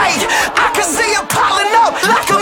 hate. I can see you piling up like a